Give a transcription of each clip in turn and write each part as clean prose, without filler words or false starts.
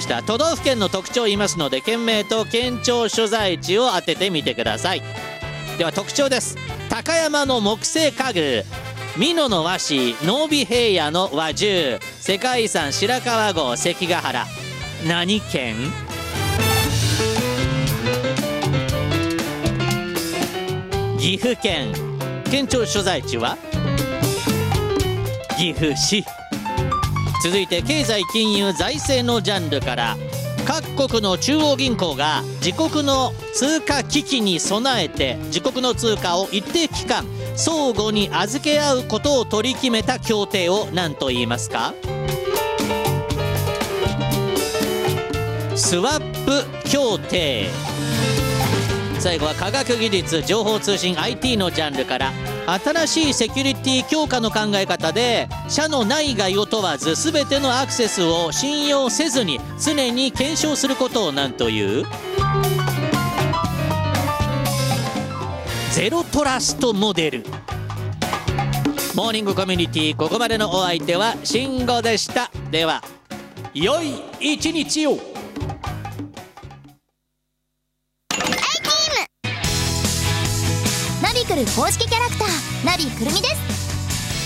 ました。都道府県の特徴を言いますので、県名と県庁所在地を当ててみてください。では特徴です。高山の木製家具、美濃の和紙、濃尾平野の和銃、世界遺産白川郷関ヶ原。何県？岐阜県。県庁所在地は岐阜市。続いて経済金融財政のジャンルから、各国の中央銀行が自国の通貨危機に備えて自国の通貨を一定期間相互に預け合うことを取り決めた協定を何と言いますか？スワップ協定。最後は科学技術情報通信 IT のジャンルから、新しいセキュリティ強化の考え方で社の内外を問わず全てのアクセスを信用せずに常に検証することを何という？ゼロトラストモデル。モーニングコミュニティ、ここまでのお相手は慎吾でした。では良い一日を。 ナビクル公式キャラクターナビくるみです。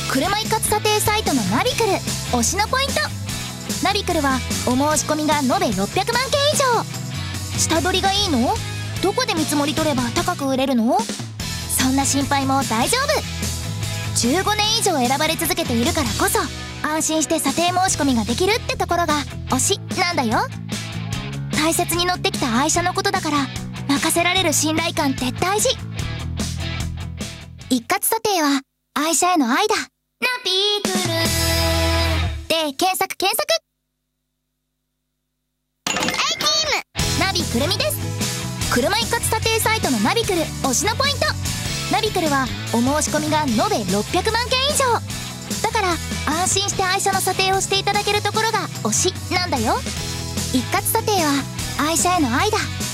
車一括査定サイトのナビクル推しのポイント。ナビクルはお申し込みが延べ600万件以上。下取りがいいの？どこで見積もり取れば高く売れるの？そんな心配も大丈夫。15年以上選ばれ続けているからこそ安心して査定申し込みができるってところが推しなんだよ。大切に乗ってきた愛車のことだから、任せられる信頼感って大事。一括査定は愛車への愛だ。ナビクルで検索。ナビくるみです。車一括査定サイトのナビクル推しのポイント。ナビクルはお申し込みが延べ600万件以上だから、安心して愛車の査定をしていただけるところが推しなんだよ。一括査定は愛車への愛だ。